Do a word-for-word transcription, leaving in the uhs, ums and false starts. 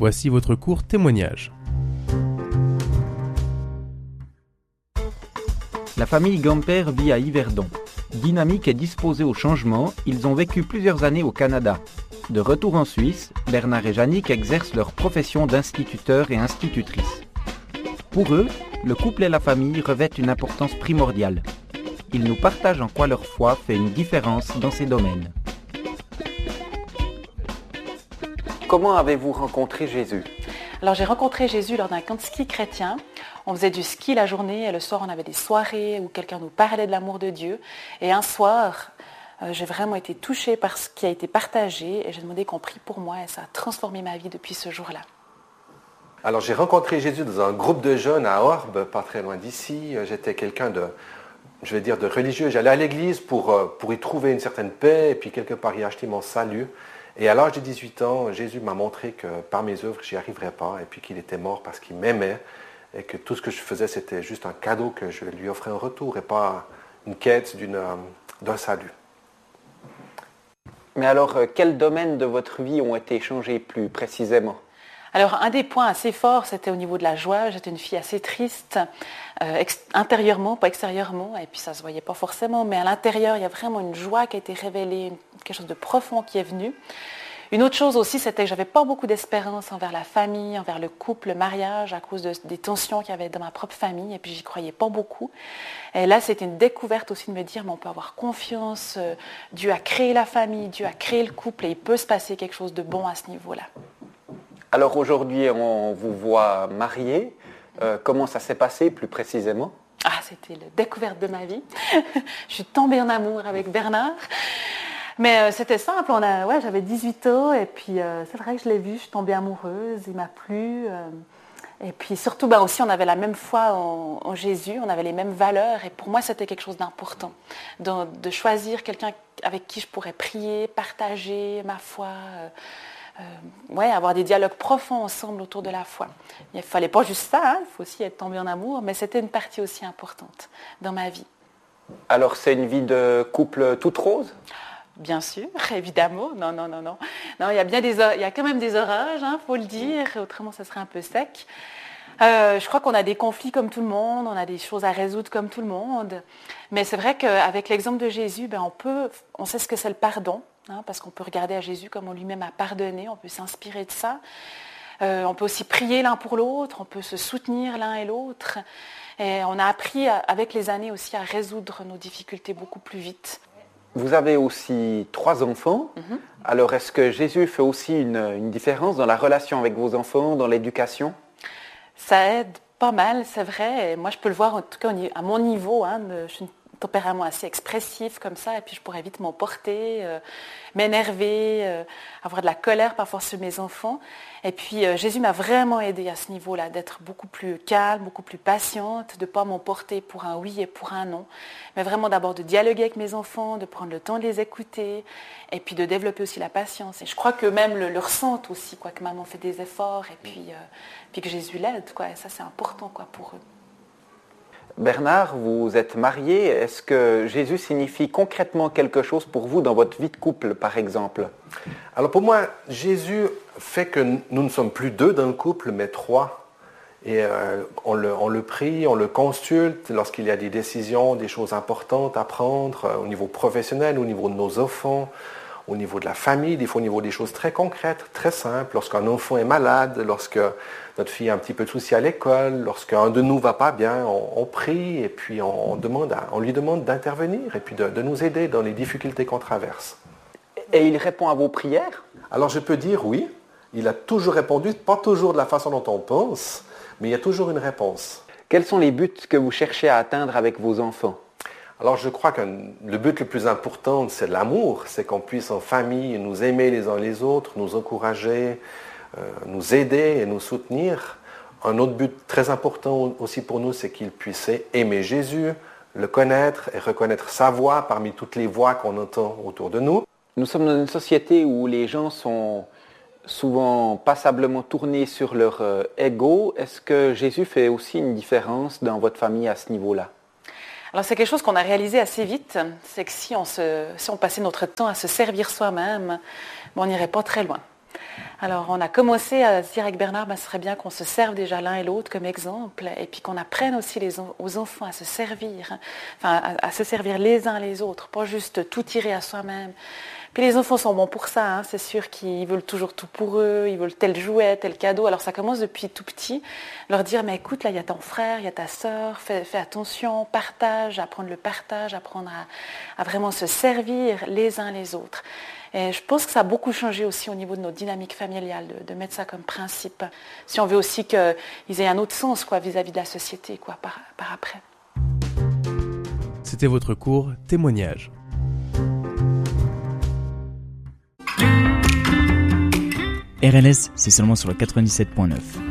Voici votre court témoignage. La famille Gamper vit à Yverdon. Dynamique et disposée au changement, ils ont vécu plusieurs années au Canada. De retour en Suisse, Bernard et Jannick exercent leur profession d'instituteurs et institutrices. Pour eux, le couple et la famille revêtent une importance primordiale. Ils nous partagent en quoi leur foi fait une différence dans ces domaines. Comment avez-vous rencontré Jésus ? Alors j'ai rencontré Jésus lors d'un camp de ski chrétien. On faisait du ski la journée et le soir on avait des soirées où quelqu'un nous parlait de l'amour de Dieu. Et un soir, euh, j'ai vraiment été touchée par ce qui a été partagé et j'ai demandé qu'on prie pour moi et ça a transformé ma vie depuis ce jour-là. Alors j'ai rencontré Jésus dans un groupe de jeunes à Orbe, pas très loin d'ici. J'étais quelqu'un de, je vais dire, de religieux. J'allais à l'église pour, pour y trouver une certaine paix et puis quelque part y acheter mon salut. Et à l'âge de dix-huit ans, Jésus m'a montré que par mes œuvres, j'y arriverais pas et puis qu'il était mort parce qu'il m'aimait et que tout ce que je faisais, c'était juste un cadeau que je lui offrais en retour et pas une quête d'une, d'un salut. Mais alors, quels domaines de votre vie ont été changés plus précisément ? Alors un des points assez forts, c'était au niveau de la joie. J'étais une fille assez triste, euh, ex- intérieurement, pas extérieurement, et puis ça se voyait pas forcément, mais à l'intérieur, il y a vraiment une joie qui a été révélée, quelque chose de profond qui est venu. Une autre chose aussi, c'était que j'avais pas beaucoup d'espérance envers la famille, envers le couple, le mariage, à cause de, des tensions qu'il y avait dans ma propre famille, et puis j'y croyais pas beaucoup. Et là, c'était une découverte aussi de me dire, mais on peut avoir confiance, euh, Dieu a créé la famille, Dieu a créé le couple, et il peut se passer quelque chose de bon à ce niveau-là. Alors aujourd'hui, on vous voit mariés. Euh, comment ça s'est passé plus précisément ? Ah, c'était la découverte de ma vie. Je suis tombée en amour avec Bernard. Mais euh, c'était simple. On a, ouais, j'avais dix-huit ans et puis euh, c'est vrai que je l'ai vu, je suis tombée amoureuse, il m'a plu. Euh, et puis surtout, bah, aussi, on avait la même foi en, en Jésus, on avait les mêmes valeurs. Et pour moi, c'était quelque chose d'important. De, de choisir quelqu'un avec qui je pourrais prier, partager ma foi. Euh, Euh, ouais, avoir des dialogues profonds ensemble autour de la foi. Il ne fallait pas juste ça, hein, il faut aussi être tombé en amour, mais c'était une partie aussi importante dans ma vie. Alors c'est une vie de couple toute rose ? Bien sûr, évidemment. Non, non, non, non. Non, il y a bien des, il y a quand même des orages, il hein, faut le dire, autrement ça serait un peu sec. Euh, je crois qu'on a des conflits comme tout le monde, on a des choses à résoudre comme tout le monde. Mais c'est vrai qu'avec l'exemple de Jésus, ben, on peut, on sait ce que c'est le pardon. Hein, parce qu'on peut regarder à Jésus comme on lui-même a pardonné, on peut s'inspirer de ça. Euh, on peut aussi prier l'un pour l'autre, on peut se soutenir l'un et l'autre. Et on a appris à, avec les années aussi à résoudre nos difficultés beaucoup plus vite. Vous avez aussi trois enfants. Mm-hmm. Alors est-ce que Jésus fait aussi une, une différence dans la relation avec vos enfants, dans l'éducation ? Ça aide pas mal, c'est vrai. Et moi je peux le voir en tout cas à mon niveau. Hein, de, je suis une tempérament assez expressif comme ça, et puis je pourrais vite m'emporter, euh, m'énerver, euh, avoir de la colère parfois sur mes enfants. Et puis euh, Jésus m'a vraiment aidée à ce niveau-là, d'être beaucoup plus calme, beaucoup plus patiente, de ne pas m'emporter pour un oui et pour un non, mais vraiment d'abord de dialoguer avec mes enfants, de prendre le temps de les écouter, et puis de développer aussi la patience. Et je crois que même le, le ressentent aussi, quoi, que maman fait des efforts, et puis, euh, puis que Jésus l'aide, quoi, et ça c'est important, quoi, pour eux. Bernard, vous êtes marié. Est-ce que Jésus signifie concrètement quelque chose pour vous dans votre vie de couple, par exemple ? Alors pour moi, Jésus fait que nous ne sommes plus deux dans le couple, mais trois. Et euh, on, le, on le prie, on le consulte lorsqu'il y a des décisions, des choses importantes à prendre euh, au niveau professionnel, au niveau de nos enfants, au niveau de la famille, des fois au niveau des choses très concrètes, très simples. Lorsqu'un enfant est malade, lorsque notre fille a un petit peu de soucis à l'école, lorsqu'un de nous ne va pas bien, on, on prie et puis on, on, demande à, on lui demande d'intervenir et puis de, de nous aider dans les difficultés qu'on traverse. Et il répond à vos prières ? Alors je peux dire oui, il a toujours répondu, pas toujours de la façon dont on pense, mais il y a toujours une réponse. Quels sont les buts que vous cherchez à atteindre avec vos enfants ? Alors je crois que le but le plus important, c'est l'amour, c'est qu'on puisse en famille nous aimer les uns les autres, nous encourager, euh, nous aider et nous soutenir. Un autre but très important aussi pour nous, c'est qu'ils puissent aimer Jésus, le connaître et reconnaître sa voix parmi toutes les voix qu'on entend autour de nous. Nous sommes dans une société où les gens sont souvent passablement tournés sur leur euh, ego. Est-ce que Jésus fait aussi une différence dans votre famille à ce niveau-là ? Alors c'est quelque chose qu'on a réalisé assez vite, c'est que si on, se, si on passait notre temps à se servir soi-même, bon, on n'irait pas très loin. Alors on a commencé à se dire avec Bernard, ben, ce serait bien qu'on se serve déjà l'un et l'autre comme exemple, et puis qu'on apprenne aussi les, aux enfants à se servir, hein, enfin à, à se servir les uns les autres, pas juste tout tirer à soi-même. Puis les enfants sont bons pour ça, hein, c'est sûr qu'ils veulent toujours tout pour eux, ils veulent tel jouet, tel cadeau. Alors ça commence depuis tout petit, leur dire mais écoute, là il y a ton frère, il y a ta sœur, fais, fais attention, partage, apprendre le partage, apprendre à, à vraiment se servir les uns les autres. Et je pense que ça a beaucoup changé aussi au niveau de nos dynamiques familiales, de, de mettre ça comme principe. Si on veut aussi qu'ils aient un autre sens quoi, vis-à-vis de la société quoi, par, par après. C'était votre cours Témoignage. R L S, c'est seulement sur le quatre-vingt-dix-sept point neuf.